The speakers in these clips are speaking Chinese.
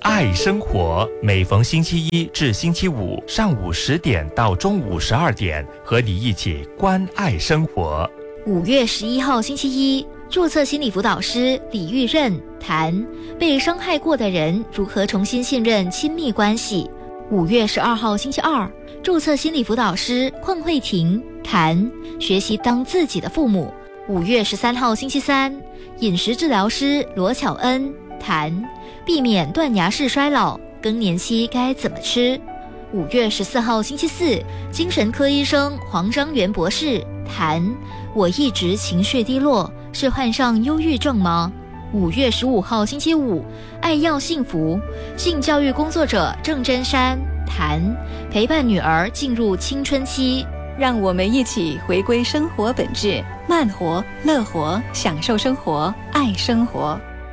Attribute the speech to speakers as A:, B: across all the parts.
A: 爱生活，每逢星期一至星期五上午10点到中午12点，和你一起关爱生活。
B: 5月11号星期一，注册心理辅导师李玉任谈被伤害过的人如何重新信任亲密关系。5月12号星期二，注册心理辅导师邝慧婷谈学习当自己的父母。5月13号星期三，饮食治疗师罗巧恩谈避免断崖式衰老，更年期该怎么吃。5月14号星期四，精神科医生黄章元博士谈我一直情绪低落，是患上忧郁症吗？5月15号星期五，爱要幸福，性教育工作者郑真山谈陪伴女儿进入青春期。
C: 让我们一起回归生活本质，慢活、乐活，享受生活，爱生活。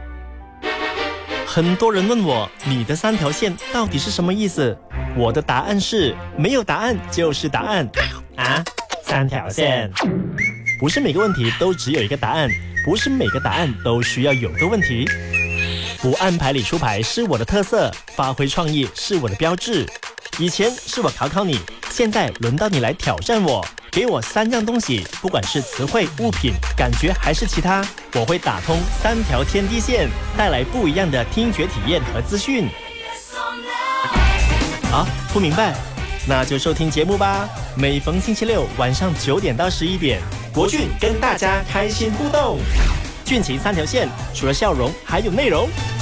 D: 很多人问我，你的3条线到底是什么意思？我的答案是，没有答案就是答案。啊，3条线。不是每个问题都只有一个答案，不是每个答案都需要有个问题。不按牌理出牌是我的特色，发挥创意是我的标志。以前是我考考你，现在轮到你来挑战我。给我3样东西，不管是词汇、物品、感觉还是其他，我会打通3条天地线，带来不一样的听觉体验和资讯。啊，不明白？那就收听节目吧。每逢星期六晚上9点到11点，国俊跟大家开心互动。俊情3条线，除了笑容还有内容。